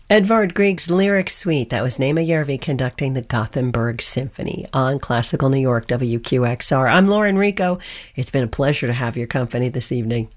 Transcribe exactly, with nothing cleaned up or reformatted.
Edvard Grieg's Lyric Suite. That was Nema Järvi conducting the Gothenburg Symphony on Classical New York W Q X R. I'm Lauren Rico. It's been a pleasure to have your company this evening.